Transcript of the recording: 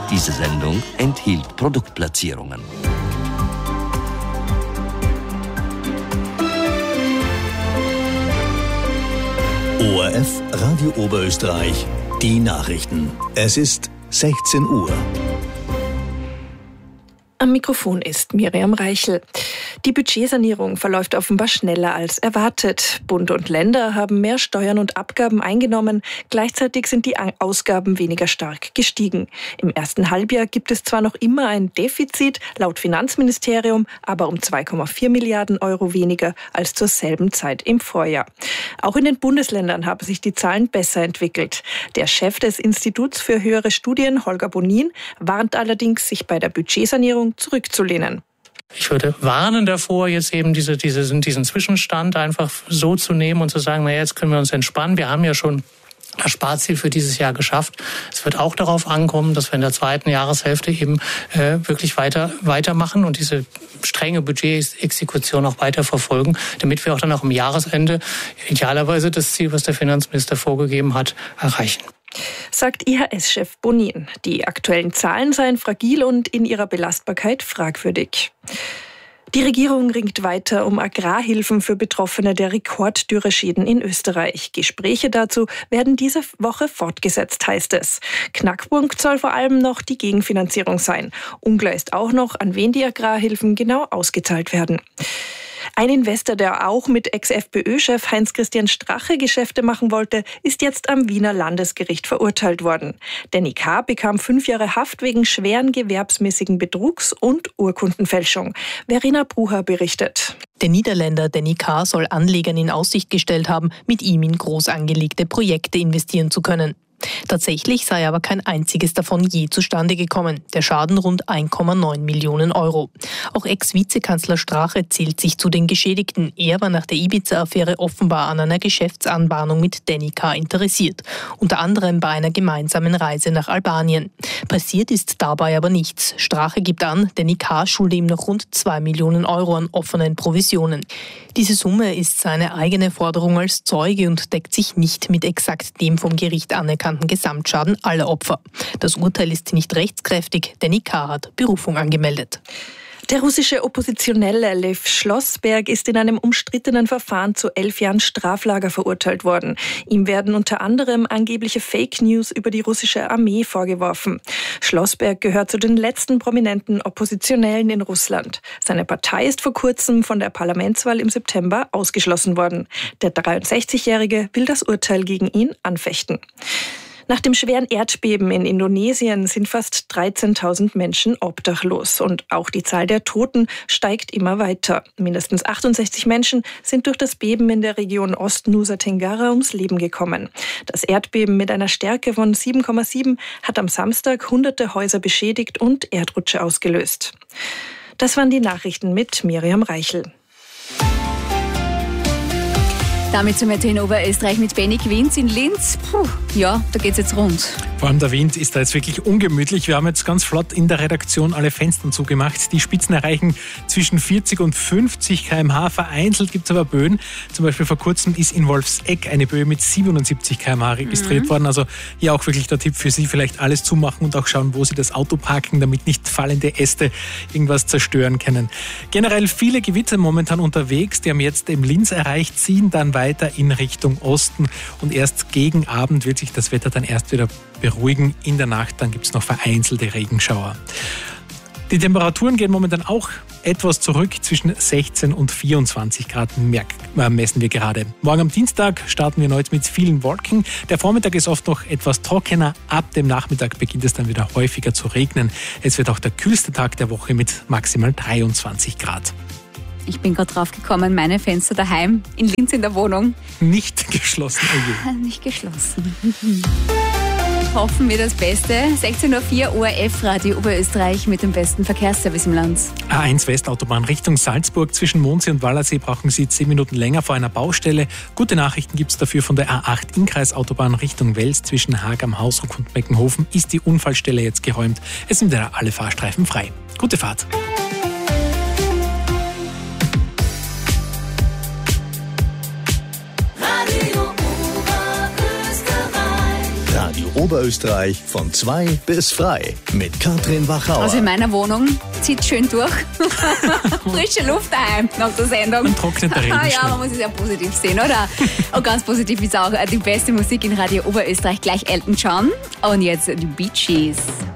Diese Sendung enthielt Produktplatzierungen. ORF Radio Oberösterreich, die Nachrichten. Es ist 16 Uhr. Am Mikrofon ist Miriam Reichel. Die Budgetsanierung verläuft offenbar schneller als erwartet. Bund und Länder haben mehr Steuern und Abgaben eingenommen. Gleichzeitig sind die Ausgaben weniger stark gestiegen. Im ersten Halbjahr gibt es zwar noch immer ein Defizit, laut Finanzministerium, aber um 2,4 Milliarden Euro weniger als zur selben Zeit im Vorjahr. Auch in den Bundesländern haben sich die Zahlen besser entwickelt. Der Chef des Instituts für höhere Studien, Holger Bonin, warnt allerdings, sich bei der Budgetsanierung zurückzulehnen. Ich würde warnen davor, jetzt eben diesen Zwischenstand einfach so zu nehmen und zu sagen, naja, jetzt können wir uns entspannen. Wir haben ja schon das Sparziel für dieses Jahr geschafft. Es wird auch darauf ankommen, dass wir in der zweiten Jahreshälfte eben wirklich weitermachen und diese strenge Budgetexekution auch weiter verfolgen, damit wir auch dann auch am Jahresende idealerweise das Ziel, was der Finanzminister vorgegeben hat, erreichen. Sagt IHS-Chef Bonin. Die aktuellen Zahlen seien fragil und in ihrer Belastbarkeit fragwürdig. Die Regierung ringt weiter um Agrarhilfen für Betroffene der Rekorddürreschäden in Österreich. Gespräche dazu werden diese Woche fortgesetzt, heißt es. Knackpunkt soll vor allem noch die Gegenfinanzierung sein. Unklar ist auch noch, an wen die Agrarhilfen genau ausgezahlt werden. Ein Investor, der auch mit Ex-FPÖ-Chef Heinz-Christian Strache Geschäfte machen wollte, ist jetzt am Wiener Landesgericht verurteilt worden. Danny K. bekam 5 Jahre Haft wegen schweren gewerbsmäßigen Betrugs und Urkundenfälschung. Verena Brucher berichtet. Der Niederländer Danny K. soll Anlegern in Aussicht gestellt haben, mit ihm in groß angelegte Projekte investieren zu können. Tatsächlich sei aber kein einziges davon je zustande gekommen. Der Schaden rund 1,9 Millionen Euro. Auch Ex-Vizekanzler Strache zählt sich zu den Geschädigten. Er war nach der Ibiza-Affäre offenbar an einer Geschäftsanbahnung mit Danny K. interessiert. Unter anderem bei einer gemeinsamen Reise nach Albanien. Passiert ist dabei aber nichts. Strache gibt an, Danny K. schulde ihm noch rund 2 Millionen Euro an offenen Provisionen. Diese Summe ist seine eigene Forderung als Zeuge und deckt sich nicht mit exakt dem vom Gericht anerkannten Gesamtschaden aller Opfer. Das Urteil ist nicht rechtskräftig, Danny K. hat Berufung angemeldet. Der russische Oppositionelle Lev Schlossberg ist in einem umstrittenen Verfahren zu 11 Jahren Straflager verurteilt worden. Ihm werden unter anderem angebliche Fake News über die russische Armee vorgeworfen. Schlossberg gehört zu den letzten prominenten Oppositionellen in Russland. Seine Partei ist vor kurzem von der Parlamentswahl im September ausgeschlossen worden. Der 63-Jährige will das Urteil gegen ihn anfechten. Nach dem schweren Erdbeben in Indonesien sind fast 13.000 Menschen obdachlos und auch die Zahl der Toten steigt immer weiter. Mindestens 68 Menschen sind durch das Beben in der Region Ost-Nusa Tenggara ums Leben gekommen. Das Erdbeben mit einer Stärke von 7,7 hat am Samstag hunderte Häuser beschädigt und Erdrutsche ausgelöst. Das waren die Nachrichten mit Miriam Reichel. Damit zum Wetter in Oberösterreich mit Benny Quinz in Linz. Ja, da geht's jetzt rund. Vor allem der Wind ist da jetzt wirklich ungemütlich. Wir haben jetzt ganz flott in der Redaktion alle Fenster zugemacht. Die Spitzen erreichen zwischen 40 und 50 km/h. Vereinzelt gibt es aber Böen. Zum Beispiel vor kurzem ist in Wolfsegg eine Böe mit 77 km/h registriert worden. Also hier auch wirklich der Tipp für Sie, vielleicht alles zumachen und auch schauen, wo Sie das Auto parken, damit nicht fallende Äste irgendwas zerstören können. Generell viele Gewitter momentan unterwegs. Die haben jetzt im Linz erreicht, ziehen dann weiter in Richtung Osten und erst gegen Abend wird sich das Wetter dann erst wieder beruhigen. In der Nacht dann gibt es noch vereinzelte Regenschauer. Die Temperaturen gehen momentan auch etwas zurück. Zwischen 16 und 24 Grad messen wir gerade. Morgen am Dienstag starten wir erneut mit vielen Wolken. Der Vormittag ist oft noch etwas trockener. Ab dem Nachmittag beginnt es dann wieder häufiger zu regnen. Es wird auch der kühlste Tag der Woche mit maximal 23 Grad. Ich bin gerade drauf gekommen, meine Fenster daheim in Linz in der Wohnung. Nicht geschlossen, oh je. Nicht geschlossen. Hoffen wir das Beste. 16.04 Uhr ORF Radio Oberösterreich mit dem besten Verkehrsservice im Land. A1 Westautobahn Richtung Salzburg. Zwischen Mondsee und Wallersee brauchen Sie 10 Minuten länger vor einer Baustelle. Gute Nachrichten gibt es dafür von der A8 Innkreisautobahn Richtung Wels. Zwischen Haag am Hausruck und Beckenhofen ist die Unfallstelle jetzt geräumt. Es sind wieder alle Fahrstreifen frei. Gute Fahrt. Radio Oberösterreich von 2 bis frei mit Katrin Wachauer. Also in meiner Wohnung zieht schön durch. Frische Luft daheim nach der Sendung. Und trocknet der Regen. Ja, man muss es ja positiv sehen, oder? Und ganz positiv ist auch die beste Musik in Radio Oberösterreich. Gleich Elton John und jetzt die Bee Gees.